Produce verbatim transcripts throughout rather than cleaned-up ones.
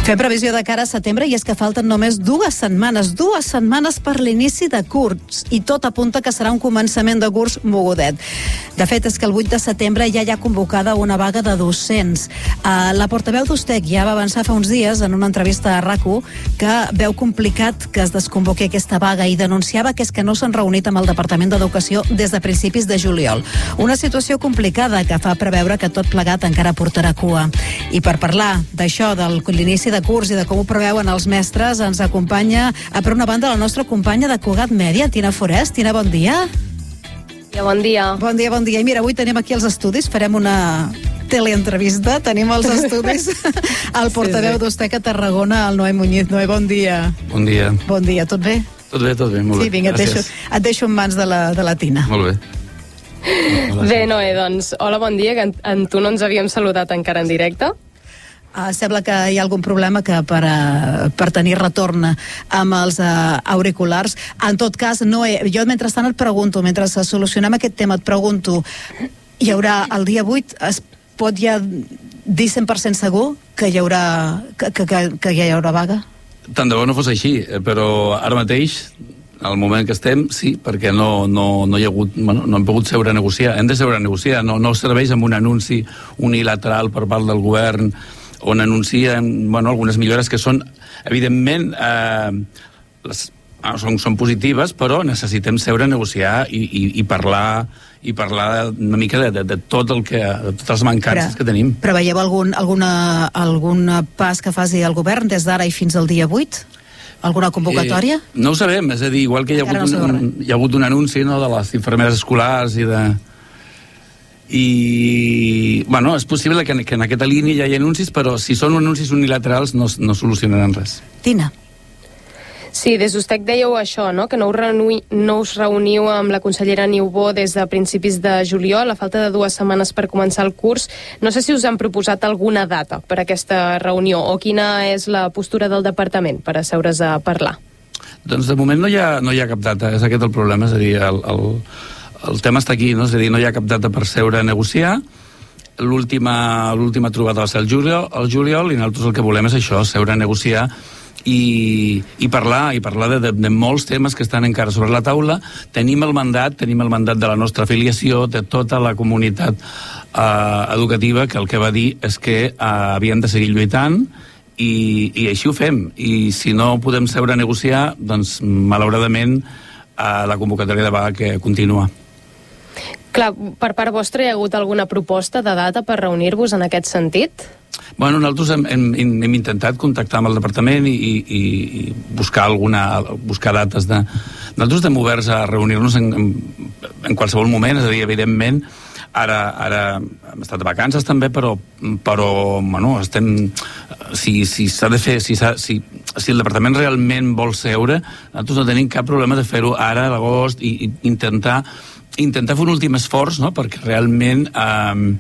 Fem previsió de cara a setembre i és que falten només dues setmanes, dues setmanes per l'inici de curs i tot apunta que serà un començament de curs mogudet. De fet, és que el vuit de setembre ja hi ha convocada una vaga de docents. Uh, la portaveu d'Ustec ja va avançar fa uns dies en una entrevista a RAC u que veu complicat que es desconvoqui aquesta vaga i denunciava que és que no s'han reunit amb el Departament d'Educació des de principis de juliol. Una situació complicada que fa preveure que tot plegat encara portarà cua. I per parlar d'això, de l'inici de curs i de com ho preveuen els mestres, ens acompanya, per una banda, la nostra companya de Cugat Mèdia, Tina Forest. Tina, bon dia. Ja, bon dia. Bon dia, bon dia. I mira, avui tenim aquí els estudis, farem una teleentrevista, tenim els estudis el portaveu sí, sí. d'Ustec a Tarragona, el Noé Muñiz. Noé, bon dia. Bon dia. Bon dia, tot bé? Tot bé, tot bé, molt sí, bé. Sí, vinga, et deixo, et deixo en mans de la, de la Tina. Molt bé. Bé, Noé, doncs, hola, bon dia, que en, en tu no ens havíem saludat encara en directe. Uh, sembla que hi ha algun problema que per, uh, per tenir retorn amb els uh, auriculars. En tot cas, no he, jo mentrestant et pregunto, mentre solucionem aquest tema, et pregunto, hi haurà el dia vuit, es pot ja dir cent per cent segur que hi haurà, que, que, que, que hi haurà vaga? Tant de bo no fos així, però ara mateix, al moment que estem, sí, perquè no, no, no hi ha hagut, bueno, no hem pogut seure a negociar. Hem de seure a negociar, no, no serveix amb un anunci unilateral per part del govern on anuncien, bueno, algunes millores que són, evidentment, eh, les, són, són positives, però necessitem seure a negociar i, i, i parlar i parlar una mica de, de, de tot el que, de totes les mancances però, que tenim. Però veieu algun, alguna, algun pas que faci el govern des d'ara i fins al dia vuit? Alguna convocatòria? Eh, no ho sabem, és a dir, igual que hi ha, hagut no un, un, hi ha hagut un anunci, no, de les infermeres escolars i de... i, bueno, és possible que, que en aquesta línia hi hagi anuncis, però si són anuncis unilaterals no, no solucionaran res. Tina. Sí, des d'Ustec dèieu això, no? Que no us, reuni, no us reuniu amb la consellera Niubó des de principis de juliol, a falta de dues setmanes per començar el curs. No sé si us han proposat alguna data per a aquesta reunió o quina és la postura del departament per asseure's a parlar. Doncs de moment no hi ha, no hi ha cap data, és aquest el problema, és a dir, el... el el tema està aquí, no? És a dir, no hi ha cap data per seure a negociar. L'última l'última trobada va ser el juliol, el juliol i nosaltres el que volem és això, seure a negociar i, i parlar, i parlar de, de, de molts temes que estan encara sobre la taula. Tenim el mandat, tenim el mandat de la nostra afiliació, de tota la comunitat eh, educativa, que el que va dir és que eh, havien de seguir lluitant i, i així ho fem. I si no podem seure a negociar, doncs malauradament eh, la convocatòria de vaga que continua. Clar, per part vostra hi ha hagut alguna proposta de data per reunir-vos en aquest sentit? Bueno, nosaltres hem, hem, hem intentat contactar amb el departament i, i, i buscar alguna, buscar dates de... Nosaltres estem oberts a reunir-nos en, en, en qualsevol moment, és a dir, evidentment, ara, ara hem estat de vacances també, però, però bueno, estem... Si, si s'ha de fer, si, si, si el departament realment vol seure, nosaltres no tenim cap problema de fer-ho ara, a l'agost, i, i intentar... intentar fer un últim esforç, no?, perquè realment eh,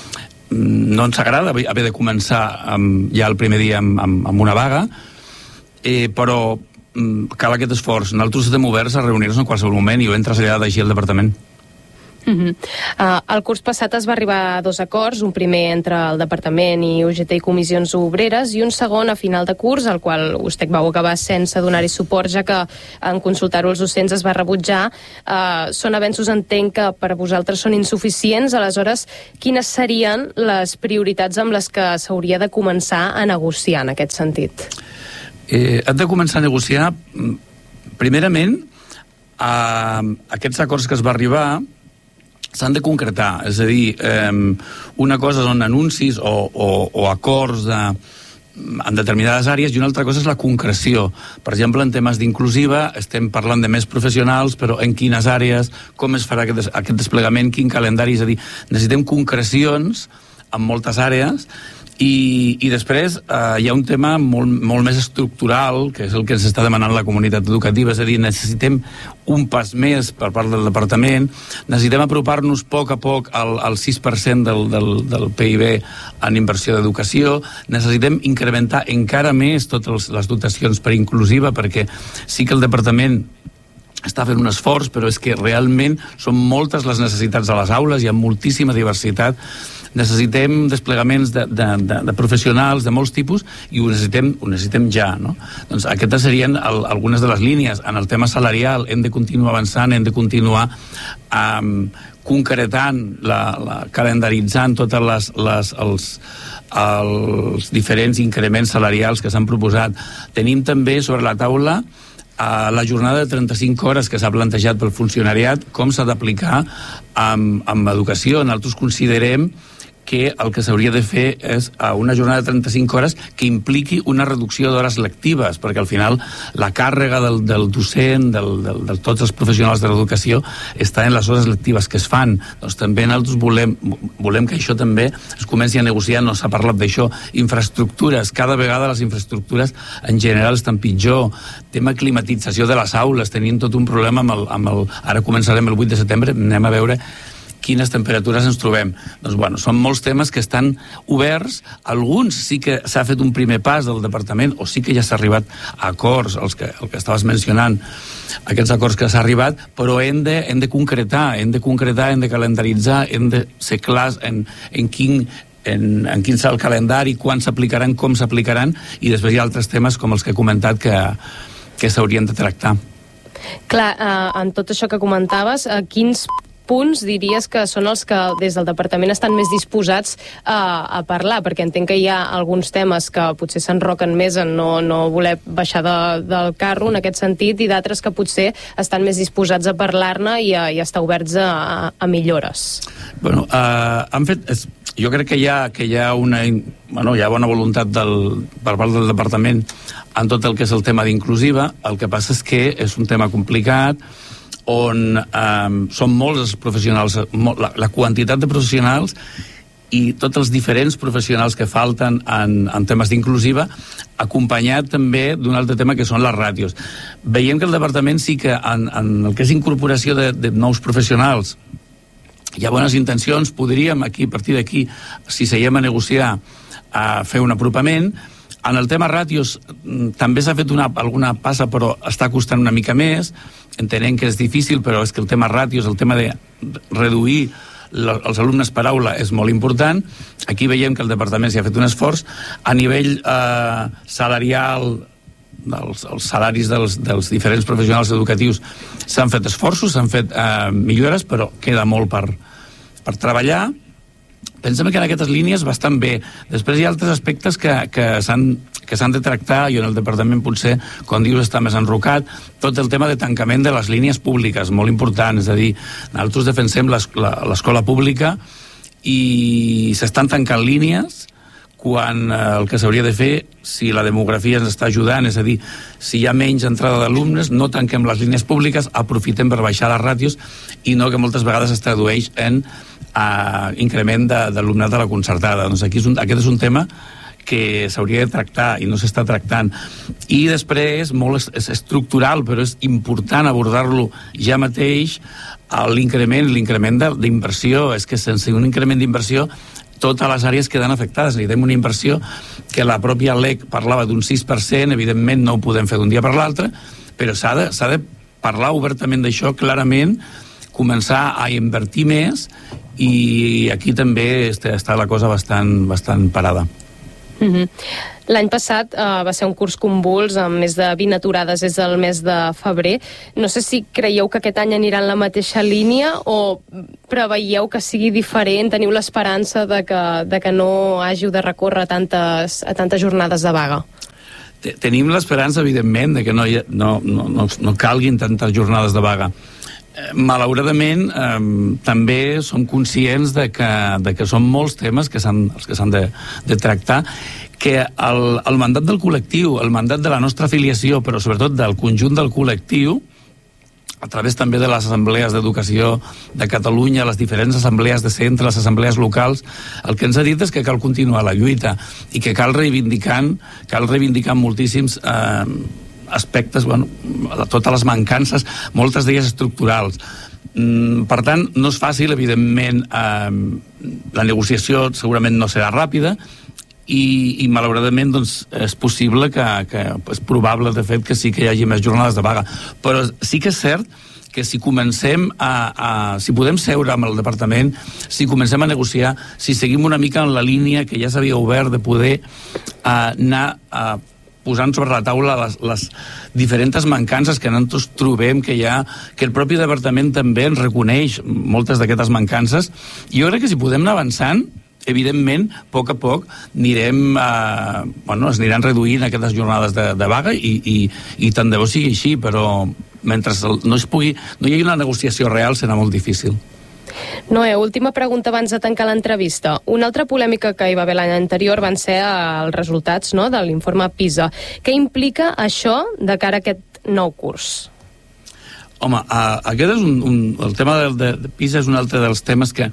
no ens agrada haver de començar um, ja el primer dia amb, amb, amb una vaga, eh, però um, cal aquest esforç. Nosaltres estem oberts a reunir-nos en qualsevol moment i ho hem traslladat així al departament. Uh-huh. Uh, el curs passat es va arribar a dos acords, un primer entre el Departament i U G T i Comissions Obreres i un segon a final de curs, el qual Ustec vau acabar sense donar-hi suport, ja que en consultar-ho els docents es va rebutjar. Uh, són avenços, entenc, que per a vosaltres són insuficients. Aleshores, quines serien les prioritats amb les que s'hauria de començar a negociar en aquest sentit? Eh, hem de començar a negociar, primerament, uh, aquests acords que es va arribar s'han de concretar, és a dir, eh, una cosa són anuncis o, o, o acords de, en determinades àrees i una altra cosa és la concreció. Per exemple, en temes d'inclusiva estem parlant de més professionals, però en quines àrees, com es farà aquest, aquest desplegament, quin calendari, és a dir, necessitem concrecions en moltes àrees. I, i després eh, hi ha un tema molt, molt més estructural, que és el que ens està demanant la comunitat educativa, és a dir, necessitem un pas més per part del departament, necessitem apropar-nos a poc a poc al, al sis per cent del, del, del P I B en inversió d'educació, necessitem incrementar encara més totes les dotacions per inclusiva, perquè sí que el departament està fent un esforç, però és que realment són moltes les necessitats a les aules, hi ha moltíssima diversitat necessitem desplegaments de, de, de, de professionals de molts tipus i ho necessitem, ho necessitem ja, no? Doncs aquestes serien el, algunes de les línies. En el tema salarial hem de continuar avançant, hem de continuar um, concretant, la, la, calendaritzant totes les, les, els, els diferents increments salarials que s'han proposat. Tenim també sobre la taula a la jornada de trenta-cinc hores que s'ha plantejat pel funcionariat, com s'ha d'aplicar amb, amb educació. Nosaltres considerem que el que s'hauria de fer és una jornada de trenta-cinc hores que impliqui una reducció d'hores lectives, perquè al final la càrrega del, del docent, del, del, de tots els professionals de l'educació, està en les hores lectives que es fan. Doncs també nosaltres volem, volem que això també es comenci a negociar, no s'ha parlat d'això. Infraestructures, cada vegada les infraestructures en general estan pitjor. Tema climatització de les aules, tenim tot un problema amb el, amb el... Ara començarem el vuit de setembre, anem a veure quines temperatures ens trobem. Doncs, bueno, són molts temes que estan oberts. Alguns sí que s'ha fet un primer pas del departament, o sí que ja s'ha arribat a acords, els que, el que estaves mencionant, aquests acords que s'ha arribat, però hem de, hem de concretar, hem de concretar, hem de calendaritzar, hem de ser clars en, en quin en, en quin serà el calendari, quan s'aplicaran, com s'aplicaran, i després hi ha altres temes com els que he comentat que, que s'haurien de tractar. Clar, eh, en tot això que comentaves, eh, quins punts diries que són els que des del departament estan més disposats a, a parlar? Perquè entenc que hi ha alguns temes que potser s'enroquen més en no, no voler baixar de, del carro en aquest sentit, i d'altres que potser estan més disposats a parlar-ne i, a, i a estar oberts a, a millores. Bueno, uh, han fet... És, jo crec que hi ha, que hi ha una... Bueno, hi ha bona voluntat del, per part del departament en tot el que és el tema d'inclusiva. El que passa és que és un tema complicat, on eh, són molts els professionals, la, la quantitat de professionals i tots els diferents professionals que falten en, en temes d'inclusiva, acompanyat també d'un altre tema que són les ràtios. Veiem que el departament sí que en, en el que és incorporació de, de nous professionals hi ha bones intencions, podríem aquí, a partir d'aquí, si seiem a negociar, a fer un apropament. En el tema ràtios també s'ha fet una, alguna passa, però està costant una mica més. Entenem que és difícil, però és que el tema ràtios, el tema de reduir els alumnes per aula és molt important. Aquí veiem que el departament s'hi ha fet un esforç. A nivell eh, salarial, dels, els salaris dels, dels diferents professionals educatius s'han fet esforços, s'han fet eh, millores, però queda molt per, per treballar. Pensem que en aquestes línies bastant bé. Després hi ha altres aspectes que, que s'han que s'han de tractar, i en el departament potser, com dius, està més enrocat, tot el tema de tancament de les línies públiques, molt important, és a dir, nosaltres defensem l'escola pública i s'estan tancant línies quan el que s'hauria de fer, si la demografia ens està ajudant, és a dir, si hi ha menys entrada d'alumnes, no tanquem les línies públiques, aprofitem per baixar les ràtios, i no que moltes vegades es tradueix en uh, increment d'alumnat de, de la concertada. Doncs aquí és un, aquest és un tema que s'hauria de tractar i no s'està tractant. I després, molt és estructural, però és important abordar-lo ja mateix, l'increment, l'increment d'inversió. És que sense un increment d'inversió totes les àrees queden afectades. Necessitem una inversió que la pròpia L E C parlava d'un sis per cent, evidentment no ho podem fer d'un dia per l'altre, però s'ha de, s'ha de parlar obertament d'això, clarament, començar a invertir més, i aquí també està la cosa bastant, bastant parada. Mm-hmm. L'any passat uh, va ser un curs convuls amb més de vint aturades des del mes de febrer. No sé si creieu que aquest any anirà en la mateixa línia o preveieu que sigui diferent, teniu l'esperança de que, de que no hàgiu de recórrer a tantes, a tantes jornades de vaga? Tenim l'esperança, evidentment, de que no, hi ha, no, no, no, no calguin tantes jornades de vaga. Malauradament, eh, també som conscients de que, de que són molts temes que s'han, els que s'han de, de tractar, que el, el mandat del col·lectiu, el mandat de la nostra afiliació, però sobretot del conjunt del col·lectiu, a través també de les assemblees d'educació de Catalunya, les diferents assemblees de centre, les assemblees locals, el que ens ha dit és que cal continuar la lluita i que cal reivindicar, cal reivindicar moltíssims eh, aspectes, bueno, totes les mancances, moltes d'elles estructurals. Mm, per tant, no és fàcil, evidentment, eh, la negociació segurament no serà ràpida, i, i malauradament doncs, és possible que, que és probable de fet que sí que hi hagi més jornades de vaga, però sí que és cert que si comencem a, a... si podem seure amb el departament, si comencem a negociar, si seguim una mica en la línia que ja s'havia obert de poder uh, anar a uh, posant sobre la taula les, les diferents mancances que nosaltres trobem que hi ha, que el propi departament també ens reconeix moltes d'aquestes mancances. Jo crec que si podem anar avançant, evidentment, a poc a poc anirem, eh, bueno, es aniran reduint aquestes jornades de, de vaga i, i, i tant de bo sigui així, però mentre no es pugui, no hi hagi una negociació real serà molt difícil. Noé, última pregunta abans de tancar l'entrevista. Una altra polèmica que hi va haver l'any anterior van ser els resultats, no?, de l'informe PISA. Què implica això de cara a aquest nou curs? Home, uh, aquest és un, un, el tema de, de, de PISA és un altre dels temes que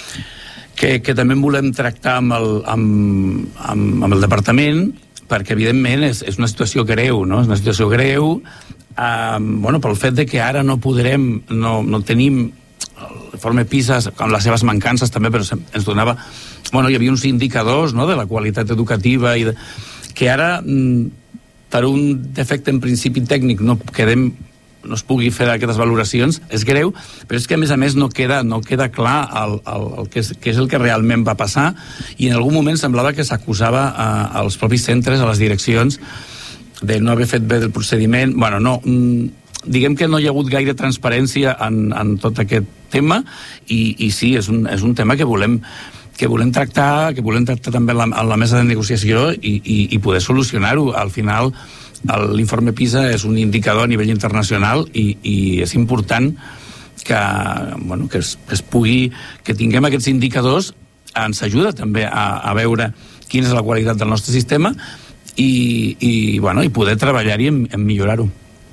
Que, que també volem tractar amb el, amb, amb, amb el departament, perquè evidentment és, és una situació greu, no? És una situació greu, eh, bueno, pel fet de que ara no podrem, no, no tenim l'informe PISA amb les seves mancances també, però ens donava, bueno, hi havia uns indicadors, no?, de la qualitat educativa i de, que ara per un defecte en principi tècnic no quedem no es pugui fer aquestes valoracions, és greu, però és que a més a més no queda, no queda clar el, el, el que, és, que és el que realment va passar, i en algun moment semblava que s'acusava als propis centres, a les direccions, de no haver fet bé del procediment. Bueno, no, diguem que no hi ha hagut gaire transparència en, en tot aquest tema, i, i sí, és un, és un tema que volem que volem tractar, que volem tractar també en la, en la mesa de negociació i, i, i poder solucionar-ho. Al final, l'informe PISA és un indicador a nivell internacional i, i és important que, bueno, que, es, que es pugui, que tinguem aquests indicadors. Ens ajuda també a, a veure quina és la qualitat del nostre sistema i, i, bueno, i poder treballar-hi en, en millorar-ho.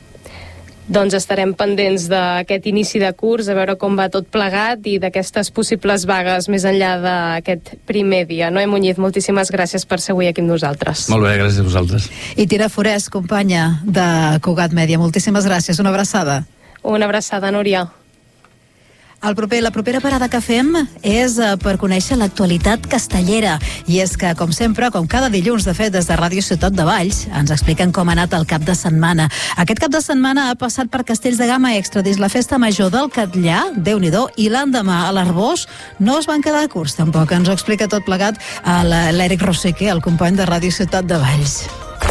Doncs estarem pendents d'aquest inici de curs, a veure com va tot plegat i d'aquestes possibles vagues més enllà d'aquest primer dia. Noé Muñiz, moltíssimes gràcies per ser avui aquí amb nosaltres. Molt bé, gràcies a vosaltres. I Tina Forès, companya de Cugat Mèdia, moltíssimes gràcies. Una abraçada. Una abraçada, Núria. El proper, la propera parada que fem és uh, per conèixer l'actualitat castellera. I és que, com sempre, com cada dilluns, de fet, des de Ràdio Ciutat de Valls, ens expliquen com ha anat el cap de setmana. Aquest cap de setmana ha passat per castells de gamma extra dins la festa major del Catllà, Déu-n'hi-do, i l'endemà a l'Arbós no es van quedar curts, tampoc. Ens ho explica tot plegat a l'Eric Roseque, el company de Ràdio Ciutat de Valls.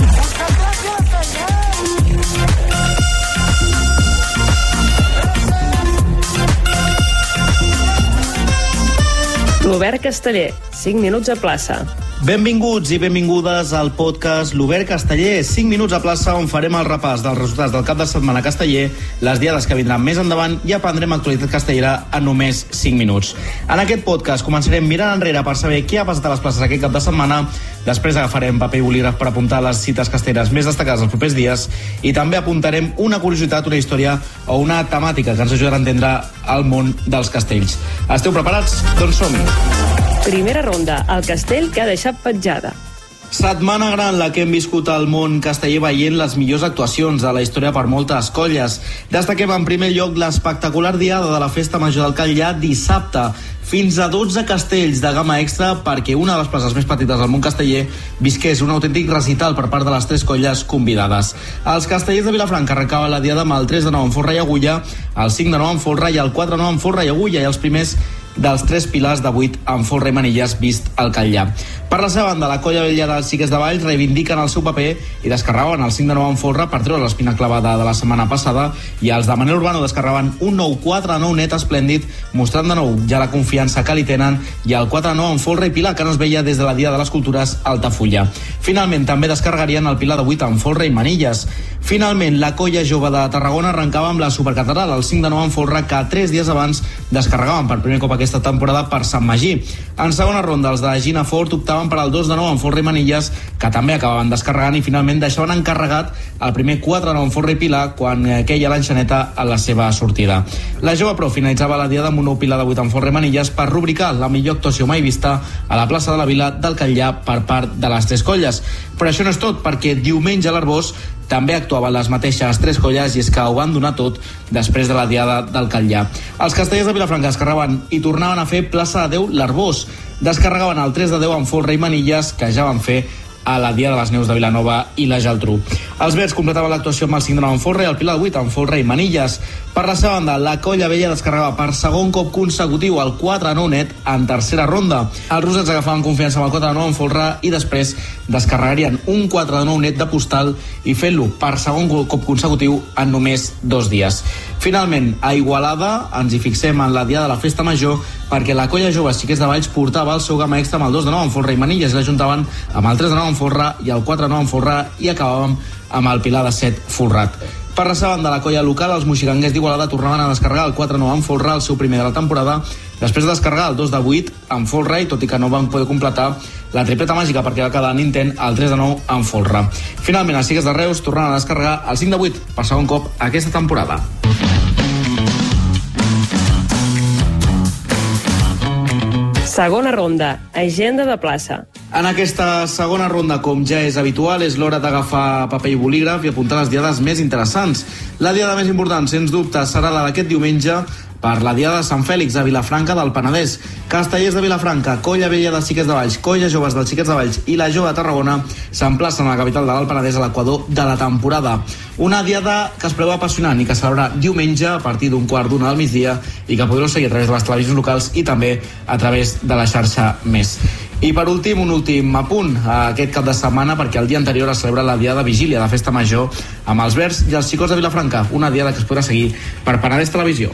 L'Obert Casteller, cinc minuts a plaça. Benvinguts i benvingudes al podcast L'Obert Casteller, cinc minuts a plaça, on farem el repàs dels resultats del cap de setmana casteller, les diades que vindran més endavant, i aprendrem actualitat castellera en només cinc minuts. En aquest podcast començarem mirant enrere per saber què ha passat a les places aquest cap de setmana, després agafarem paper i bolígraf per apuntar les cites castelleres més destacades els propers dies, i també apuntarem una curiositat, una història o una temàtica que ens ajudarà a entendre el món dels castells. Esteu preparats? Doncs som-hi! Primera ronda, el castell que ha deixat petjada. Setmana gran la que hem viscut al món casteller veient les millors actuacions de la història per moltes colles. Destaquem en primer lloc l'espectacular diada de la Festa Major del Catllà dissabte. Fins a dotze castells de gamma extra perquè una de les places més petites del món casteller visqués un autèntic recital per part de les tres colles convidades. Els castellers de Vilafranca arrencaven la diada amb el tres de nou en folre i agulla, el cinc de nou en folre i el quatre de nou en folre i agulla, i els primers dels tres pilars de vuit en folre i manilles vist al Catllà. Per la seva banda, la colla vella dels Xiquets de Valls reivindiquen el seu paper i descarregaven el cinc de nou en folre per treure l'espina clavada de la setmana passada, i els de Manel Urbano descarregaven un nou quatre de nou net esplèndid, mostrant de nou ja la confiança que li tenen, i el quatre de nou en folre i pilar que no es veia des de la Dia de les Cultures Altafulla. Finalment, també descarregarien el pilar de vuit en folre i manilles. Finalment, la colla jove de Tarragona arrencava amb la supercatedral, el cinc de nou en folre, que tres dies abans descarregaven per primer cop aquesta temporada per Sant Magí. En segona ronda, els de Gina Fort optaven per al dos de nou en folre i manilles, que també acabaven descarregant, i finalment deixaven encarregat el primer quatre de nou en folre i pilar quan queia l'enxaneta a la seva sortida. La jove pro finalitzava la diada amb un nou pilar de vuit en folre i manilles per rubricar la millor actuació mai vista a la plaça de la Vila del Catllà per part de les tres colles. Però això no és tot, perquè diumenge a l'Arbós també actuaven les mateixes tres colles, i és que ho van donar tot després de la diada del Catllà. Els castellers de Vilafranca descarregaven i tornaven a fer plaça de Déu l'Arbós. Descarregaven el tres de deu en folre i manilles, que ja van fer a la Dia de les Neus de Vilanova i la Geltrú. Els Verds completaven l'actuació amb el cinc de nou en folre i el Pilar el vuit en folre i manilles. Per la seva banda, la Colla Vella descarregava per segon cop consecutiu el quatre nou net en tercera ronda. Els rosats agafaven confiança amb el quatre nou en folre i després descarregarien un quatre nou net de postal i fent-lo per segon cop consecutiu en només dos dies. Finalment, a Igualada ens hi fixem en la dia de la festa major perquè la Colla Jove Xiquets de Valls portava el seu gamma extra amb el dos de nou en folre i manilles i l'ajuntaven amb el tres de nou en folre i el quatre de nou en folre i acabàvem amb el Pilar de set folrat. Per la seva banda, la colla local, els moxiganguers d'Igualada tornaven a descarregar el quatre nou en folre, el seu primer de la temporada, després de descarregar el dos de vuit en folre, i tot i que no van poder completar la tripleta màgica perquè va quedar en intent el tres de nou en folre. Finalment, els Xiquets de Reus tornaven a descarregar el cinc de vuit per segon cop aquesta temporada. Segona ronda, agenda de plaça. En aquesta segona ronda, com ja és habitual, és l'hora d'agafar paper i bolígraf i apuntar les diades més interessants. La diada més important, sens dubte, serà la d'aquest diumenge per la diada de Sant Fèlix a Vilafranca del Penedès. Castellers de Vilafranca, Colla Vella dels Xiquets de Valls, Colla Joves dels Xiquets de Valls i la Jove de Tarragona s'emplacen a la capital de l'Alt Penedès a l'equador de la temporada. Una diada que es preveu apassionant i que celebrarà diumenge a partir d'un quart d'una del migdia i que podreu seguir a través de les televisions locals i també a través de la xarxa Més. I per últim, un últim apunt aquest cap de setmana, perquè el dia anterior es celebra la diada de vigília de festa major amb els Verds i els Xicots de Vilafranca, una diada que es podrà seguir per Penedès Televisió.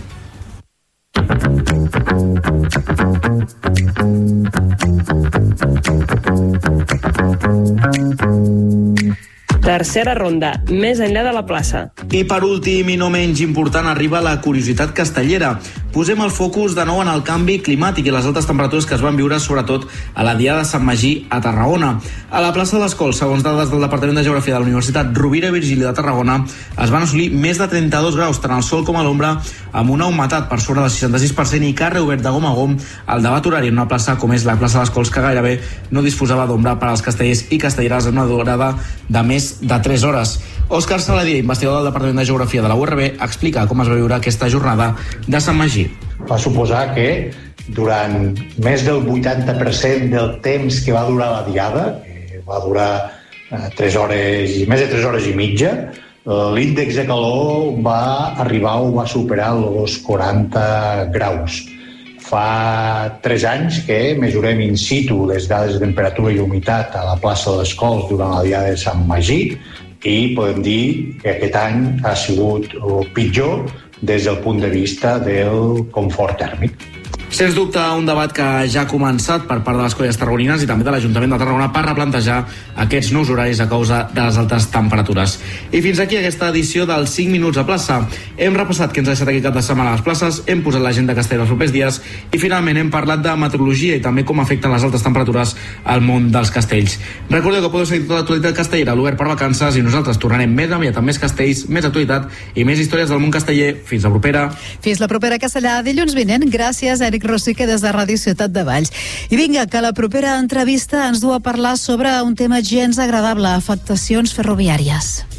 Tercera ronda, més enllà de la plaça. I per últim, i no menys important, arriba la curiositat castellera. Posem el focus de nou en el canvi climàtic i les altes temperatures que es van viure sobretot a la diada de Sant Magí a Tarragona. A la plaça de les Cols, segons dades del Departament de Geografia de la Universitat Rovira i Virgili de Tarragona, es van assolir més de trenta-dos graus, tant al sol com a l'ombra, amb una humitat per sobre del seixanta-sis per cent i carrer obert de gom a gom al debat horari en una plaça com és la plaça de les Cols, que gairebé no disposava d'ombra per als castellers i castelleres en una durada de més de tres hores. Òscar Saladier, investigador del Departament de Geografia de la U R B, explica com es va viure aquesta jornada de Sant Magí. Va suposar que durant més del vuitanta per cent del temps que va durar la diada, que va durar eh, tres hores i més de tres hores i mitja, l'índex de calor va arribar o va superar els quaranta graus. Fa tres anys que mesurem in situ les dades de temperatura i humitat a la plaça de les Cols durant la diada de Sant Magí i podem dir que aquest any ha sigut pitjor des del punt de vista del confort tèrmic. Sens dubte, un debat que ja ha començat per part de les colles tarragonines i també de l'Ajuntament de Tarragona per replantejar aquests nous horaris a causa de les altes temperatures. I fins aquí aquesta edició dels cinc minuts a plaça. Hem repassat què ens ha deixat aquest cap de setmana a les places, hem posat l'agenda castella dels propers dies i finalment hem parlat de meteorologia i també com afecten les altes temperatures al món dels castells. Recordeu que podeu seguir tota l'actualitat castellera a l'Obert per Vacances i nosaltres tornarem més aviat amb més castells, més actualitat i més històries del món casteller. Fins la propera. Fins la propera Castellà, dilluns vinent. Gràcies, Eric Rosique, des de Ràdio Ciutat de Valls. I vinga, que la propera entrevista ens du a parlar sobre un tema gens agradable, afectacions ferroviàries.